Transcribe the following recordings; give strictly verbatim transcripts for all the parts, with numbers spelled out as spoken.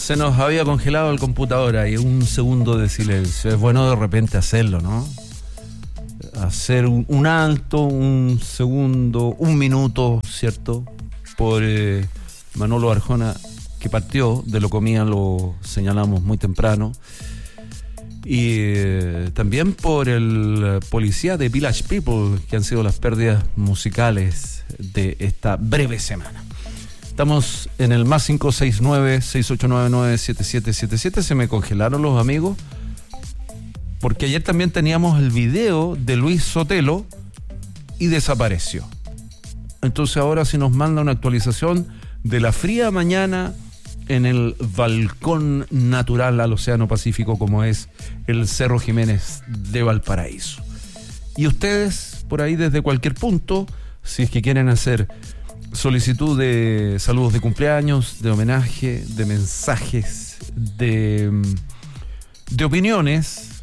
Se nos había congelado el computador ahí, un segundo de silencio. Es bueno de repente hacerlo, ¿no? Hacer un, un alto, un segundo, un minuto, ¿cierto? Por eh, Manolo Arjona, que partió de Locomía, lo señalamos muy temprano. Y eh, también por el policía de Village People, que han sido las pérdidas musicales de esta breve semana. Estamos en el más cinco seis nueve, seis ocho nueve nueve, siete siete siete siete. Se me congelaron los amigos, porque ayer también teníamos el video de Luis Sotelo y desapareció. Entonces ahora sí nos manda una actualización de la fría mañana en el balcón natural al Océano Pacífico, como es el Cerro Jiménez de Valparaíso. Y ustedes, por ahí desde cualquier punto, si es que quieren hacer solicitud de saludos de cumpleaños, de homenaje, de mensajes, de, de opiniones,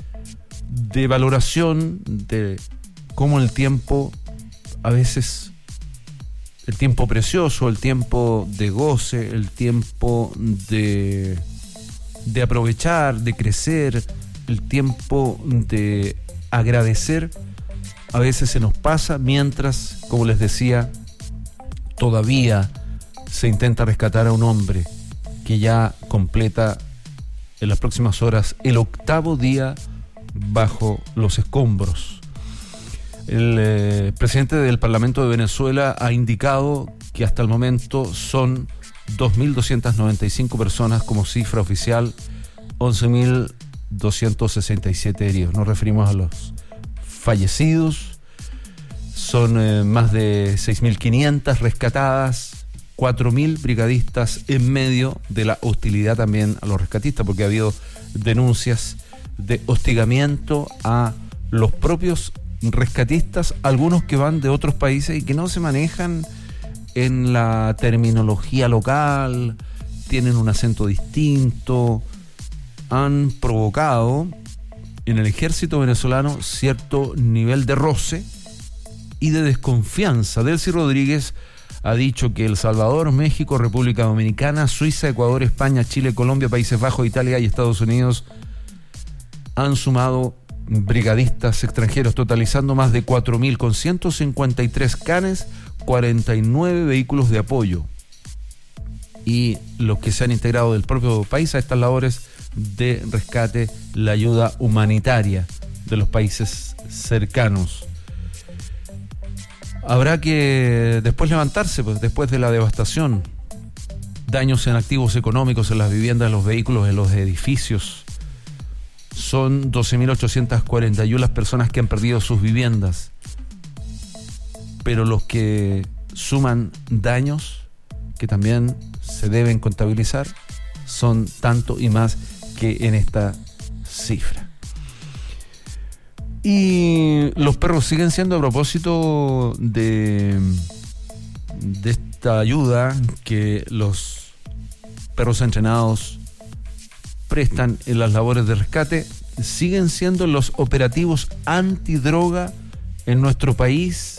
de valoración de cómo el tiempo, a veces el tiempo precioso, el tiempo de goce, el tiempo de, de aprovechar, de crecer, el tiempo de agradecer, a veces se nos pasa mientras, como les decía, todavía se intenta rescatar a un hombre que ya completa en las próximas horas el octavo día bajo los escombros. El eh, presidente del Parlamento de Venezuela ha indicado que hasta el momento son dos mil doscientas noventa y cinco personas como cifra oficial, once mil doscientos sesenta y siete heridos. Nos referimos a los fallecidos. Son eh, más de seis mil quinientas rescatadas, cuatro mil brigadistas en medio de la hostilidad también a los rescatistas, porque ha habido denuncias de hostigamiento a los propios rescatistas, algunos que van de otros países y que no se manejan en la terminología local, tienen un acento distinto, han provocado en el ejército venezolano cierto nivel de roce y de desconfianza. Delcy Rodríguez ha dicho que El Salvador, México, República Dominicana, Suiza, Ecuador, España, Chile, Colombia, Países Bajos, Italia y Estados Unidos han sumado brigadistas extranjeros, totalizando más de cuatro mil, con ciento cincuenta y tres canes, cuarenta y nueve vehículos de apoyo. Y los que se han integrado del propio país a estas labores de rescate, la ayuda humanitaria de los países cercanos. Habrá que después levantarse, pues, después de la devastación, daños en activos económicos, en las viviendas, en los vehículos, en los edificios. Son doce mil ochocientas cuarenta y uno las personas que han perdido sus viviendas. Pero los que suman daños, que también se deben contabilizar, son tanto y más que en esta cifra. Y los perros siguen siendo, a propósito de, de esta ayuda que los perros entrenados prestan en las labores de rescate, siguen siendo los operativos antidroga en nuestro país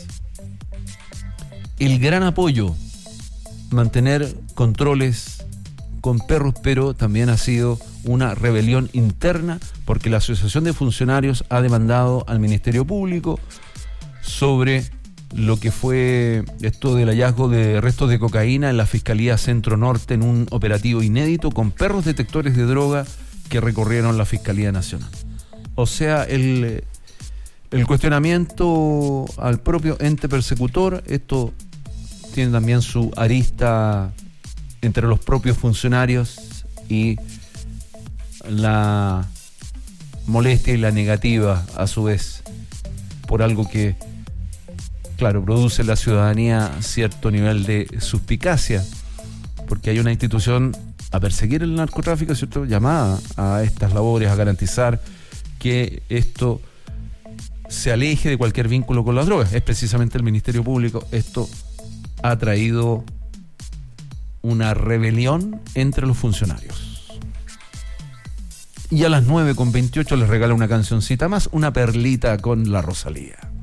el gran apoyo. Mantener controles con perros, pero también ha sido una rebelión interna, porque la Asociación de Funcionarios ha demandado al Ministerio Público sobre lo que fue esto del hallazgo de restos de cocaína en la Fiscalía Centro Norte, en un operativo inédito con perros detectores de droga que recorrieron la Fiscalía Nacional. O sea, el, el cuestionamiento al propio ente persecutor, esto tiene también su arista entre los propios funcionarios y la molestia y la negativa a su vez por algo que, claro, produce en la ciudadanía cierto nivel de suspicacia, porque hay una institución a perseguir el narcotráfico, ¿cierto?, llamada a estas labores, a garantizar que esto se aleje de cualquier vínculo con las drogas. Es precisamente el Ministerio Público. Esto ha traído una rebelión entre los funcionarios. Y a las nueve con veintiocho les regala una cancioncita más, una perlita con la Rosalía.